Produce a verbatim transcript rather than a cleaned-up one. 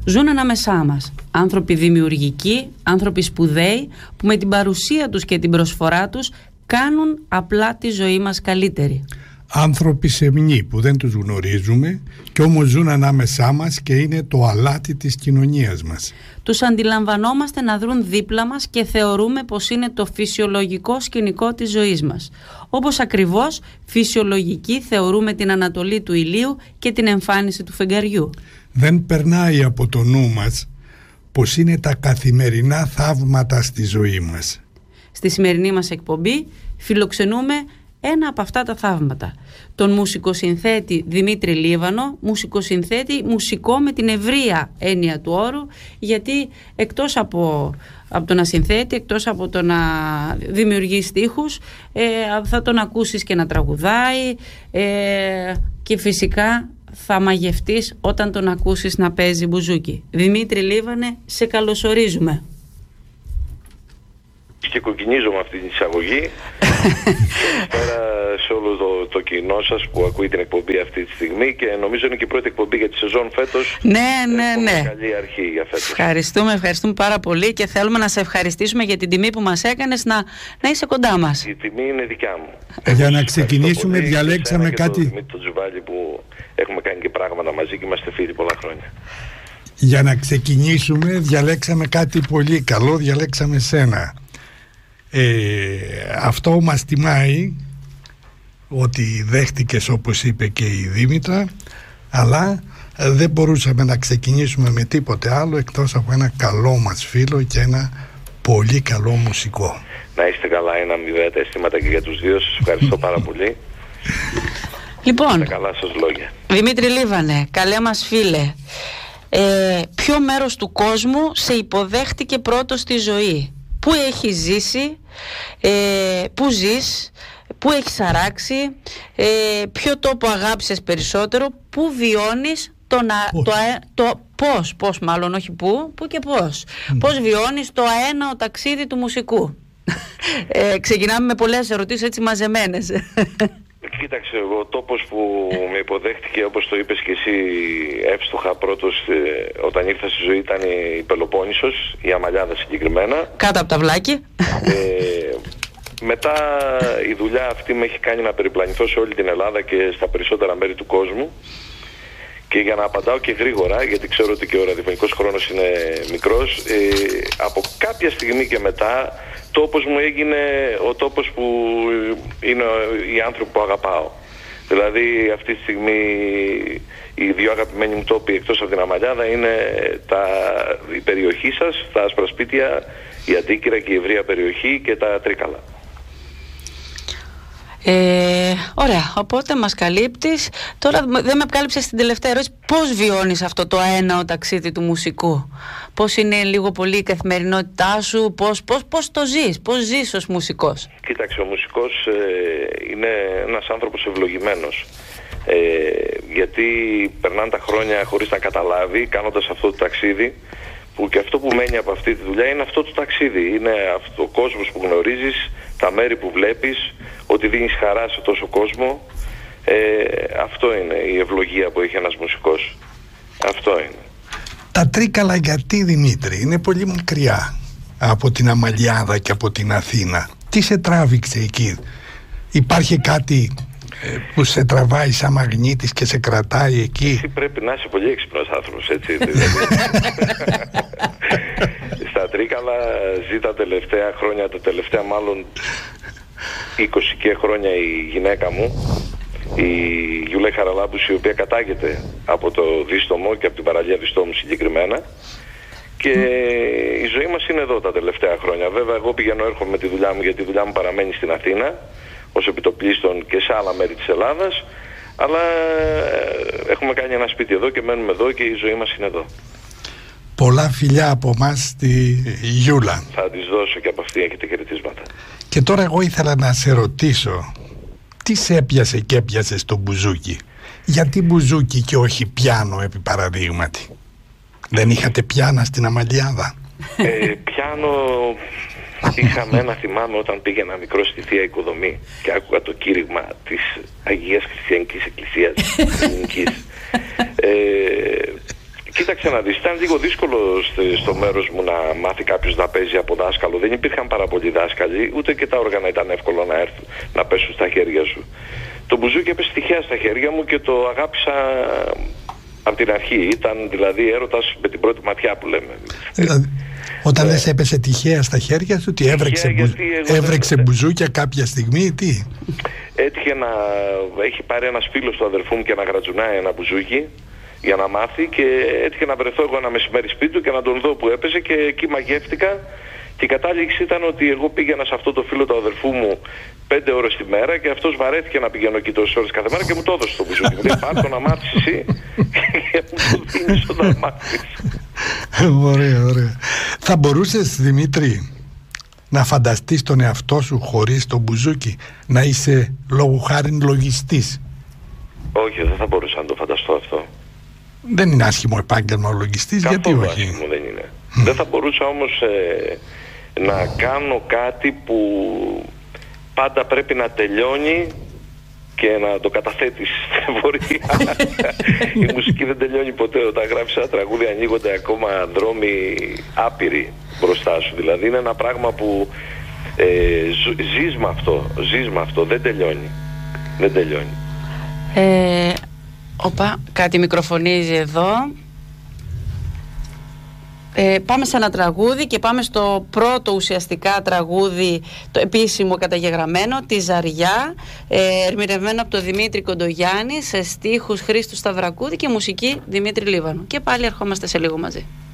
Ζουν ανάμεσά μας. Άνθρωποι δημιουργικοί, άνθρωποι σπουδαίοι, που με την παρουσία τους και την προσφορά τους κάνουν απλά τη ζωή μας καλύτερη. Άνθρωποι σεμνοί που δεν τους γνωρίζουμε και όμως ζουν ανάμεσά μας και είναι το αλάτι της κοινωνίας μας. Τους αντιλαμβανόμαστε να δρουν δίπλα μας και θεωρούμε πως είναι το φυσιολογικό σκηνικό της ζωής μας. Όπως ακριβώς φυσιολογική θεωρούμε την ανατολή του ηλίου και την εμφάνιση του φεγγαριού. Δεν περνάει από το νου μας πως είναι τα καθημερινά θαύματα στη ζωή μας. Στη σημερινή μας εκπομπή φιλοξενούμε ένα από αυτά τα θαύματα. Τον μουσικοσυνθέτη Δημήτρη Λίβανο, μουσικοσυνθέτη, μουσικό με την ευρεία έννοια του όρου, γιατί εκτός από, από το να συνθέτει, εκτός από το να δημιουργεί στίχους, ε, θα τον ακούσεις και να τραγουδάει ε, και φυσικά θα μαγευτείς όταν τον ακούσεις να παίζει μπουζούκι. Δημήτρη Λίβανε, σε καλωσορίζουμε. Και κοκκινίζω με αυτή την εισαγωγή. Καλησπέρα σε όλο το, το κοινό σας που ακούει την εκπομπή αυτή τη στιγμή, και νομίζω είναι και η πρώτη εκπομπή για τη σεζόν φέτος. Ναι, ναι, ναι. Καλή αρχή για φέτος. Ευχαριστούμε, ευχαριστούμε πάρα πολύ και θέλουμε να σε ευχαριστήσουμε για την τιμή που μας έκανες να, να είσαι κοντά μας. Η τιμή είναι δικιά μου. Για να ξεκινήσουμε διαλέξαμε και κάτι. Το Δημήτρη τον Τζουβάλη που έχουμε κάνει και πράγματα μαζί και είμαστε φίλοι πολλά χρόνια. Για να ξεκινήσουμε διαλέξαμε κάτι πολύ καλό, διαλέξαμε σένα. Ε, αυτό μας τιμάει ότι δέχτηκες, όπως είπε και η Δήμητρα, αλλά δεν μπορούσαμε να ξεκινήσουμε με τίποτε άλλο εκτός από ένα καλό μας φίλο και ένα πολύ καλό μουσικό. Να είστε καλά, ένα αμοιβαία τα αισθήματα και για τους δύο. Σας ευχαριστώ πάρα πολύ. Λοιπόν, τα καλά σας λόγια. Δημήτρη Λίβανε, καλέ μας φίλε, ε, ποιο μέρος του κόσμου σε υποδέχτηκε πρώτο στη ζωή? Πού έχεις ζήσει, ε, πού ζεις, πού έχεις αράξει, ε, ποιο τόπο αγάπησες περισσότερο, πού βιώνεις τον α, πώς. το, αέ, το πώς, πώς μάλλον, όχι πού, πού και πώς. Mm. Πώς βιώνεις το αέναο ταξίδι του μουσικού. ε, ξεκινάμε με πολλές ερωτήσεις έτσι μαζεμένες. Κοίταξε, ο τόπος που με υποδέχτηκε, όπως το είπες και εσύ εύστοχα πρώτος, ε, όταν ήρθα στη ζωή, ήταν η Πελοπόννησος, η Αμαλιάδα συγκεκριμένα. Κάτω από τα βλάκι. Ε, μετά η δουλειά αυτή με έχει κάνει να περιπλανηθώ σε όλη την Ελλάδα και στα περισσότερα μέρη του κόσμου. Και για να απαντάω και γρήγορα, γιατί ξέρω ότι και ο ραδιοφωνικός χρόνος είναι μικρός, ε, από κάποια στιγμή και μετά τόπος μου έγινε ο τόπος που είναι οι άνθρωποι που αγαπάω. Δηλαδή αυτή τη στιγμή οι δύο αγαπημένοι μου τόποι εκτός από την Αμαλιάδα είναι τα, η περιοχή σας, τα άσπρα σπίτια, η Αντίκυρα και η ευρεία περιοχή και τα Τρίκαλα. Ε, ωραία, οπότε μας καλύπτεις. Τώρα δεν με κάλυψες στην τελευταία ερώτηση. Πώς βιώνεις αυτό το αέναο ταξίδι του μουσικού? Πώς είναι λίγο πολύ η καθημερινότητά σου? Πώς, πώς, πώς το ζεις? Πώς ζεις ως μουσικός? Κοίταξε, ο μουσικός ε, είναι ένας άνθρωπος ευλογημένος. Ε, γιατί περνάνε τα χρόνια χωρίς να καταλάβει, κάνοντας αυτό το ταξίδι, που και αυτό που μένει από αυτή τη δουλειά είναι αυτό το ταξίδι. Είναι αυτό ο κόσμος που γνωρίζεις, τα μέρη που βλέπεις, ότι δίνεις χαρά σε τόσο κόσμο. Ε, αυτό είναι η ευλογία που έχει ένας μουσικός. Αυτό είναι. Τα Τρίκαλα γιατί, Δημήτρη? Είναι πολύ μακριά από την Αμαλιάδα και από την Αθήνα. Τι σε τράβηξε εκεί? Υπάρχει κάτι ε, που σε τραβάει σαν μαγνήτης και σε κρατάει εκεί? Εσύ πρέπει να είσαι πολύ έξυπνος άνθρωπος, έτσι. Στα Τρίκαλα ζει τα τελευταία χρόνια, τα τελευταία μάλλον είκοσι και χρόνια η γυναίκα μου, η Γιούλα Χαραλάμπους, η οποία κατάγεται από το Δίστομο και από την παραλία Διστόμου συγκεκριμένα, και η ζωή μας είναι εδώ τα τελευταία χρόνια. Βέβαια εγώ πηγαίνω έρχομαι με τη δουλειά μου, γιατί η δουλειά μου παραμένει στην Αθήνα ως επιτοπλίστων και σε άλλα μέρη της Ελλάδας, αλλά έχουμε κάνει ένα σπίτι εδώ και μένουμε εδώ και η ζωή μας είναι εδώ. Πολλά φιλιά από εμάς στη Γιούλα. Θα της δώσω και από αυτή έχετε χαιρετίσματα. Και τώρα εγώ ήθελα να σε ρωτήσω, τι σε έπιασε και έπιασε στο μπουζούκι? Γιατί μπουζούκι και όχι πιάνο, επί παραδείγματι? Δεν είχατε πιάνα στην Αμαλιάδα? Ε, πιάνο είχαμε ένα, θυμάμαι, όταν πήγαινα μικρό στη Θεία Οικοδομή και άκουγα το κήρυγμα της Αγίας Χριστιανικής Εκκλησίας της Ελληνικής. Ε, κοίταξε, κοίταξε να δεις, ήταν λίγο δύσκολο στο μέρος μου να μάθει κάποιος να παίζει από δάσκαλο. Δεν υπήρχαν πάρα πολλοί δάσκαλοι, ούτε και τα όργανα ήταν εύκολο να έρθουν, να πέσουν στα χέρια σου. Το μπουζούκι έπεσε τυχαία στα χέρια μου και το αγάπησα από την αρχή. Ήταν δηλαδή έρωτας με την πρώτη ματιά που λέμε. Δηλαδή, όταν λες έπεσε τυχαία στα χέρια σου, τι έβρεξε, μπου... έβρεξε δεν... μπουζούκια κάποια στιγμή, τι? Έτυχε να έχει πάρει ένας φίλος του αδερφού μου και να γρατζουνάει ένα μπουζούκι για να μάθει, και έτυχε να βρεθώ εγώ ένα μεσημέρι σπίτι του και να τον δω που έπαιζε, και εκεί μαγεύτηκα. Και η κατάληξη ήταν ότι εγώ πήγαινα σε αυτό το φίλο του αδερφού μου πέντε ώρες τη μέρα, και αυτός βαρέθηκε να πηγαίνω εκεί τόσες ώρες κάθε μέρα και μου το έδωσε το μπουζούκι. Μου λέει, πάρ' το να μάθεις εσύ και μου το δίνεις όταν μάθεις. Ωραία, ωραία. Θα μπορούσες, Δημήτρη, να φανταστείς τον εαυτό σου χωρίς το μπουζούκι, να είσαι λόγου χάριν λογιστής? Όχι, δεν θα μπορούσα να το φανταστώ αυτό. Δεν είναι άσχημο επάγγελμα ο λογιστής, γιατί όχι? Άσχημο δεν είναι. Mm. Δεν θα μπορούσα όμως ε, να κάνω κάτι που πάντα πρέπει να τελειώνει και να το καταθέτεις στην πορεία. Η μουσική δεν τελειώνει ποτέ. Όταν γράφεις ένα τραγούδι ανοίγονται ακόμα δρόμοι άπειροι μπροστά σου. Δηλαδή είναι ένα πράγμα που ε, ζεις με αυτό, ζεις με αυτό, δεν τελειώνει. Δεν τελειώνει. Ε, οπα, κάτι μικροφωνίζει εδώ. Ε, πάμε σε ένα τραγούδι και πάμε στο πρώτο ουσιαστικά τραγούδι, το επίσημο καταγεγραμμένο, τη Ζαριά, ε, ερμηνευμένο από τον Δημήτρη Κοντογιάννη, σε στίχους Χρήστου Σταυρακούδη και μουσική Δημήτρη Λίβανο. Και πάλι ερχόμαστε σε λίγο μαζί.